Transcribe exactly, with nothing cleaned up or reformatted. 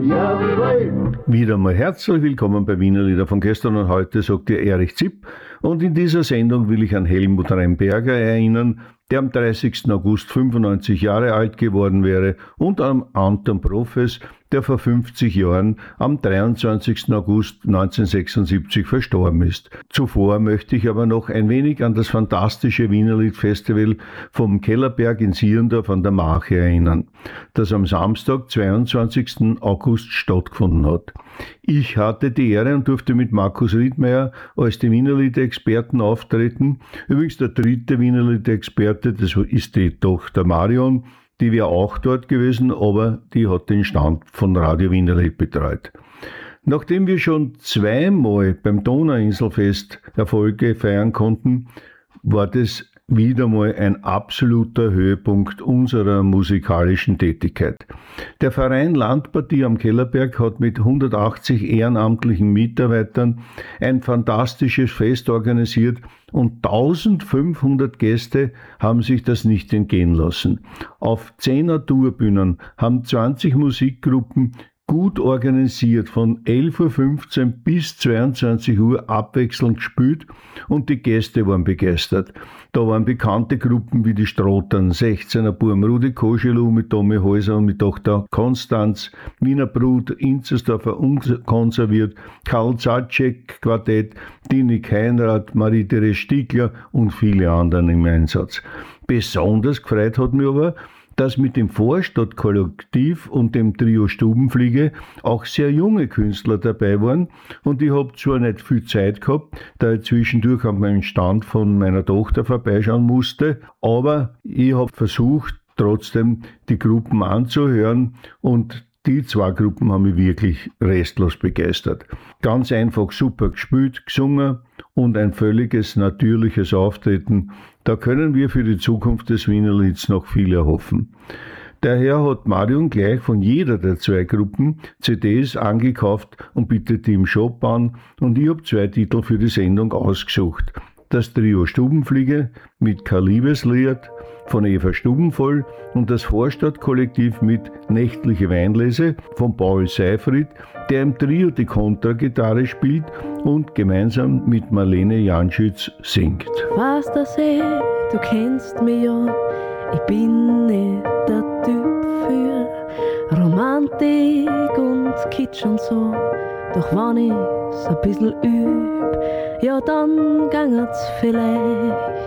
Wieder mal herzlich willkommen bei Wiener Lieder von gestern und heute, sagt dir Erich Zipp. Und in dieser Sendung will ich an Helmut Remberger erinnern, der am dreißigsten August fünfundneunzig Jahre alt geworden wäre, und an Anton Profes, der vor fünfzig Jahren am dreiundzwanzigsten August neunzehnhundertsechsundsiebzig verstorben ist. Zuvor möchte ich aber noch ein wenig an das fantastische Wienerlied-Festival vom Kellerberg in Sierndorf an der Marche erinnern, das am Samstag, zweiundzwanzigsten August stattgefunden hat. Ich hatte die Ehre und durfte mit Markus Riedmeier als dem Wienerlied-Experten auftreten. Übrigens der dritte Wienerlied-Experte, das ist die Tochter Marion, die wäre auch dort gewesen, aber die hat den Stand von Radio Wienerlied betreut. Nachdem wir schon zweimal beim Donauinselfest Erfolge feiern konnten, war das wieder mal ein absoluter Höhepunkt unserer musikalischen Tätigkeit. Der Verein Landpartie am Kellerberg hat mit hundertachtzig ehrenamtlichen Mitarbeitern ein fantastisches Fest organisiert und eintausendfünfhundert Gäste haben sich das nicht entgehen lassen. Auf zehn Naturbühnen haben zwanzig Musikgruppen gut organisiert von elf Uhr fünfzehn bis zweiundzwanzig Uhr abwechselnd gespielt und die Gäste waren begeistert. Da waren bekannte Gruppen wie die Strottern, sechzehner Burm, Rudi Koschelu mit Tommy Häuser und mit Tochter Konstanz, Wiener Brut, Inzersdorfer Unkonserviert, Karl Zacek Quartett, Dini Keinrad, Marie-Therese Stiegler und viele anderen im Einsatz. Besonders gefreut hat mich aber, dass mit dem Vorstadtkollektiv und dem Trio Stubenfliege auch sehr junge Künstler dabei waren. Und ich habe zwar nicht viel Zeit gehabt, da ich zwischendurch an meinen Stand von meiner Tochter vorbeischauen musste, aber ich habe versucht, trotzdem die Gruppen anzuhören, und die zwei Gruppen haben mich wirklich restlos begeistert. Ganz einfach super gespielt, gesungen und ein völliges natürliches Auftreten. Da können wir für die Zukunft des Wienerlieds noch viel erhoffen. Daher hat Marion gleich von jeder der zwei Gruppen C Ds angekauft und bietet die im Shop an, und ich habe zwei Titel für die Sendung ausgesucht. Das Trio Stubenfliege mit Kein Liebeslied von Eva Stubenvoll und das Vorstadtkollektiv mit Nächtliche Weinlese von Paul Seyfried, der im Trio die Kontragitarre spielt und gemeinsam mit Marlene Janschütz singt. Weißt du, eh, du kennst mich ja, ich bin nicht der Typ für Romantik und Kitsch und so, doch wenn ich's ein bisschen üb, ja dann gangt's vielleicht.